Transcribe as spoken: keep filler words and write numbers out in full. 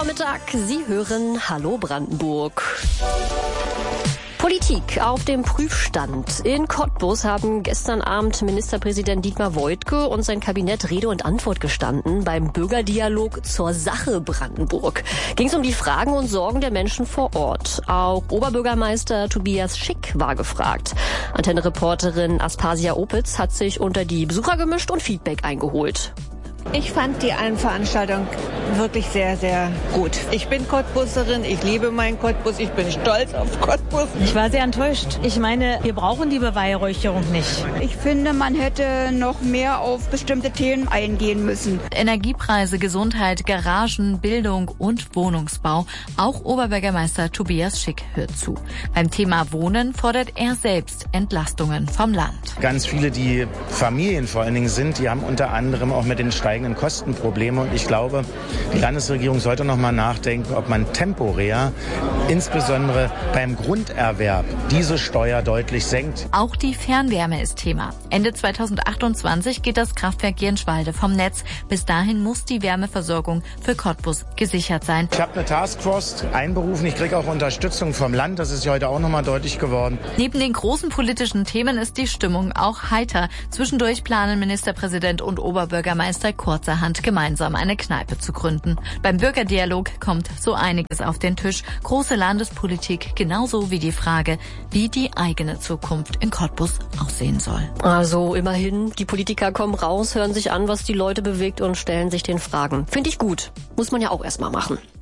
Vormittag. Sie hören Hallo Brandenburg. Politik auf dem Prüfstand. In Cottbus haben gestern Abend Ministerpräsident Dietmar Woidke und sein Kabinett Rede und Antwort gestanden beim Bürgerdialog zur Sache Brandenburg. Ging es um die Fragen und Sorgen der Menschen vor Ort. Auch Oberbürgermeister Tobias Schick war gefragt. Antenne-Reporterin Aspasia Opitz hat sich unter die Besucher gemischt und Feedback eingeholt. Ich fand die Veranstaltung wirklich sehr, sehr gut. Ich bin Cottbuserin, ich liebe meinen Cottbus, ich bin stolz auf Cottbus. Ich war sehr enttäuscht. Ich meine, wir brauchen die Beweihräucherung nicht. Ich finde, man hätte noch mehr auf bestimmte Themen eingehen müssen. Energiepreise, Gesundheit, Garagen, Bildung und Wohnungsbau. Auch Oberbürgermeister Tobias Schick hört zu. Beim Thema Wohnen fordert er selbst Entlastungen vom Land. Ganz viele, die Familien vor allen Dingen sind, die haben unter anderem auch mit den steigenden Kostenprobleme. Und ich glaube, die Landesregierung sollte noch mal nachdenken, ob man temporär, insbesondere beim Grunderwerb, diese Steuer deutlich senkt. Auch die Fernwärme ist Thema. Ende zweitausendachtundzwanzig geht das Kraftwerk Gierschwalde vom Netz. Bis dahin muss die Wärmeversorgung für Cottbus gesichert sein. Ich habe eine Taskforce einberufen. Ich kriege auch Unterstützung vom Land. Das ist ja heute auch noch mal deutlich geworden. Neben den großen politischen Themen ist die Stimmung auch heiter. Zwischendurch planen Ministerpräsident und Oberbürgermeister kurzerhand gemeinsam eine Kneipe zu gründen. Beim Bürgerdialog kommt so einiges auf den Tisch. Große Landespolitik, genauso wie die Frage, wie die eigene Zukunft in Cottbus aussehen soll. Also immerhin, die Politiker kommen raus, hören sich an, was die Leute bewegt und stellen sich den Fragen. Finde ich gut. Muss man ja auch erstmal machen.